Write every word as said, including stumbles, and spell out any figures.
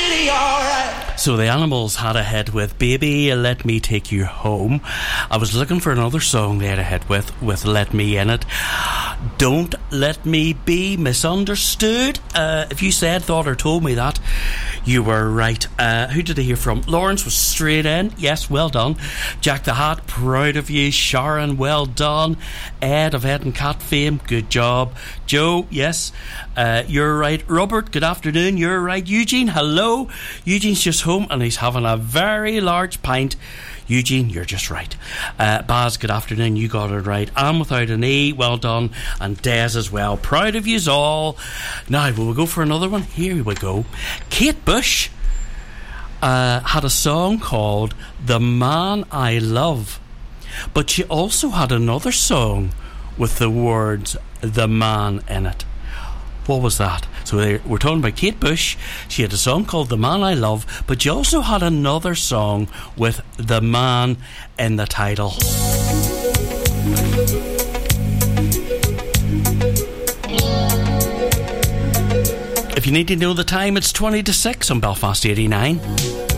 city, alright. So the Animals had a hit with Baby Let Me Take You Home. I was looking for another song they had a hit with, with Let Me in it. Don't Let Me Be Misunderstood. Uh, if you said, thought or told me that, you were right. Uh, who did I hear from? Lawrence was straight in. Yes, well done. Jack the Hat, proud of you. Sharon, well done. Ed of Ed and Cat fame, good job. Joe, yes, uh, you're right. Robert, good afternoon, you're right. Eugene, hello. Eugene's just home and he's having a very large pint. Eugene, you're just right. Uh, Baz, good afternoon, you got it right. Anne without an E, well done. And Des as well, proud of yous all. Now, will we go for another one? Here we go. Kate Bush uh, had a song called The Man I Love, but she also had another song with the words The Man in it. What was that? So we're talking about Kate Bush. She had a song called The Man I Love, but she also had another song with The Man in the title. If you need to know the time, it's twenty to six on Belfast eighty-nine.